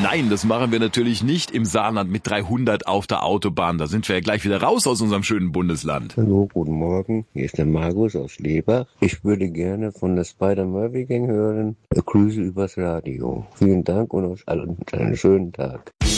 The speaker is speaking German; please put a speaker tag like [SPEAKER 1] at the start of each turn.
[SPEAKER 1] Nein, das machen wir natürlich nicht im Saarland mit 300 auf der Autobahn. Da sind wir ja gleich wieder raus aus unserem schönen Bundesland.
[SPEAKER 2] Hallo, guten Morgen. Hier ist der Markus aus Lebach. Ich würde gerne von der Spider-Murphy Gang hören. Grüße übers Radio. Vielen Dank und euch allen einen schönen Tag.